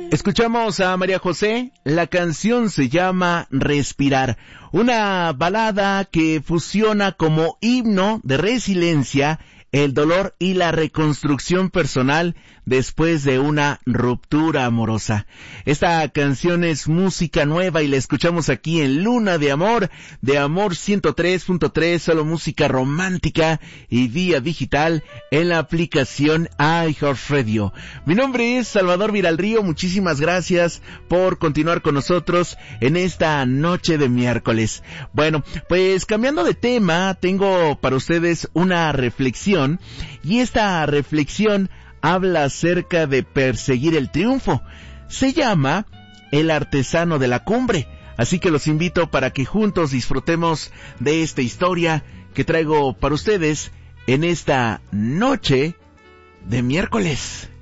Escuchamos a María José, la canción se llama Respirar, una balada que fusiona como himno de resiliencia el dolor y la reconstrucción personal después de una ruptura amorosa. Esta canción es música nueva y la escuchamos aquí en Luna de Amor 103.3, solo música romántica y vía digital en la aplicación iHeartRadio. Mi nombre es Salvador Viralrío, muchísimas gracias por continuar con nosotros en esta noche de miércoles. Bueno, pues cambiando de tema, tengo para ustedes una reflexión. Y esta reflexión habla acerca de perseguir el triunfo. Se llama El artesano de la cumbre. Así que los invito para que juntos disfrutemos de esta historia que traigo para ustedes en esta noche de miércoles.